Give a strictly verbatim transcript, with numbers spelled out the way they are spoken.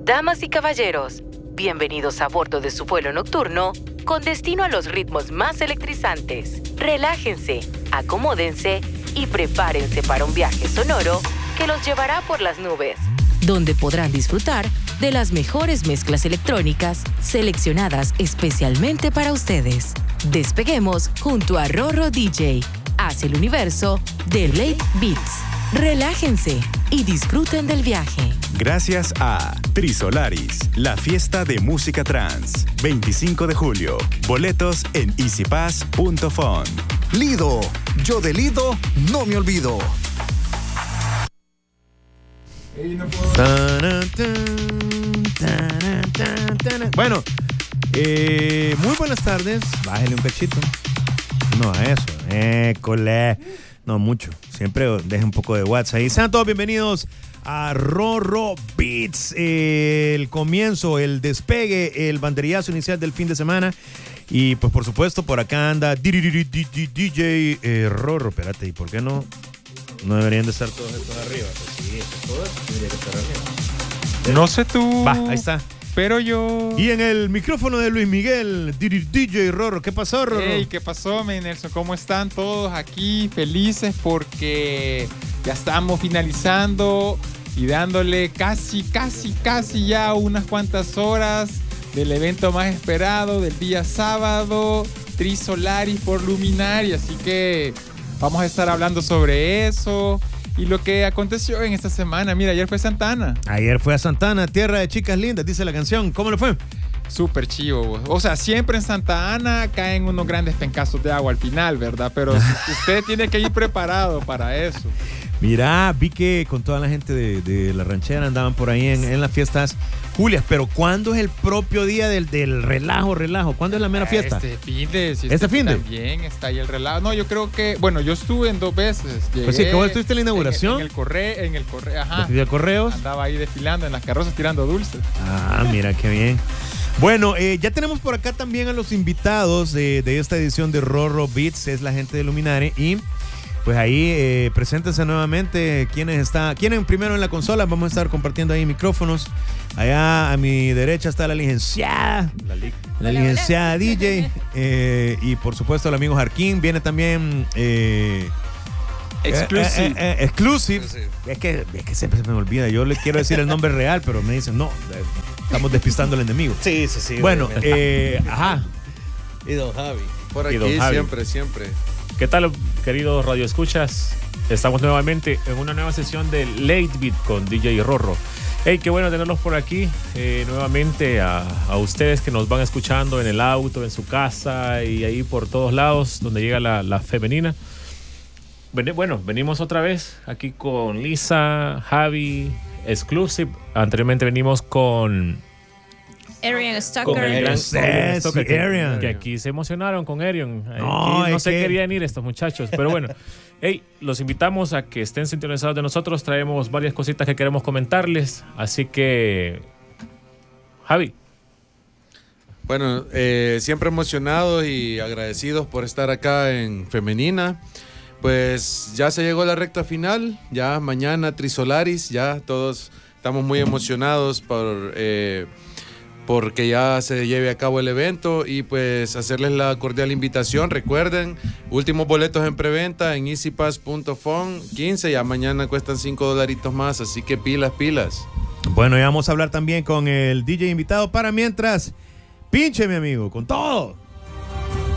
Damas y caballeros, bienvenidos a bordo de su vuelo nocturno con destino a los ritmos más electrizantes. Relájense, acomódense y prepárense para un viaje sonoro que los llevará por las nubes, donde podrán disfrutar de las mejores mezclas electrónicas seleccionadas especialmente para ustedes. Despeguemos junto a Rorro D J hacia el universo de Late Beats. Relájense y disfruten del viaje. Gracias a Trisolaris, la fiesta de música trans. veinticinco de julio. Boletos en easy pass punto fun. Lido, yo de Lido no me olvido. Bueno, eh, muy buenas tardes. Bájale un cachito. No, a eso. École. No mucho. Siempre deje un poco de WhatsApp ahí. Sean todos bienvenidos a Rorro Beats. Eh, el comienzo, el despegue, el banderillazo inicial del fin de semana. Y pues por supuesto por acá anda D J eh, Rorro. Espérate, ¿y por qué no? No deberían de estar todos estos arriba. Pues sí, todos deberían estar arriba. No sé tú. Va, ahí está. Pero yo... Y en el micrófono de Luis Miguel, D J Rorro. ¿Qué pasó, Rorro? Hey, ¿qué pasó, mi Nelson? ¿Cómo están todos aquí? Felices porque ya estamos finalizando y dándole casi, casi, casi ya unas cuantas horas del evento más esperado del día sábado, Trisolaris por Luminary. Así que vamos a estar hablando sobre eso y lo que aconteció en esta semana. Mira, ayer fue Santa Ana. Ayer fue a Santa Ana, tierra de chicas lindas, dice la canción. ¿Cómo le fue? Súper chivo. O sea, siempre en Santa Ana caen unos grandes pencazos de agua al final, ¿verdad? Pero usted tiene que ir preparado para eso. Mira, vi que con toda la gente de, de la ranchera andaban por ahí en, en las fiestas Julias, pero ¿cuándo es el propio día del, del relajo, relajo? ¿Cuándo es la mera fiesta? Este fin de... Si ¿Este, ¿Este fin de? También está ahí el relajo. No, yo creo que... Bueno, yo estuve en dos veces. Llegué, pues sí, ¿cómo estuviste en la inauguración? En, en el correo, en el correo, ajá. ¿De correos? Andaba ahí desfilando en las carrozas tirando dulces. Ah, mira, qué bien. Bueno, eh, ya tenemos por acá también a los invitados de, de esta edición de Rorro Beats, es la gente de Luminary y... Pues ahí, eh, preséntense nuevamente quiénes están, quiénes primero en la consola. Vamos a estar compartiendo ahí micrófonos. Allá a mi derecha está la licenciada, la, li la licenciada D J eh, y por supuesto el amigo Jarquín. Viene también eh, Exclusive. Eh, eh, eh, exclusive. Es que, es que siempre se me olvida. Yo le quiero decir el nombre real, pero me dicen no, estamos despistando al enemigo. Sí, sí, sí. Bueno, eh, ajá. Y don Javi. Por aquí siempre, siempre. ¿Qué tal, queridos radioescuchas? Estamos nuevamente en una nueva sesión de Late Beat con D J Rorro. Hey, qué bueno tenerlos por aquí. Eh, nuevamente a, a ustedes que nos van escuchando en el auto, en su casa y ahí por todos lados donde llega la, la femenina. Bueno, venimos otra vez aquí con Lisa, Javi, Exclusive. Anteriormente venimos con... Arian Stoker. Con el gran Sí, Stoker, sí, que, Arian. que aquí se emocionaron con Arian. No, Aquí no es se que- querían ir estos muchachos, pero bueno. Hey, los invitamos a que estén sintonizados de nosotros. Traemos varias cositas que queremos comentarles. Así que, Javi. Bueno, eh, siempre emocionados y agradecidos por estar acá en Femenina. Pues ya se llegó la recta final, ya mañana Trisolaris, ya todos estamos muy emocionados por, eh, porque ya se lleve a cabo el evento y pues hacerles la cordial invitación. Recuerden, últimos boletos en preventa en easy pass punto fun, quince, ya mañana cuestan cinco dolaritos más, así que pilas, pilas. Bueno, ya vamos a hablar también con el D J invitado para mientras. Pinche, mi amigo, con todo.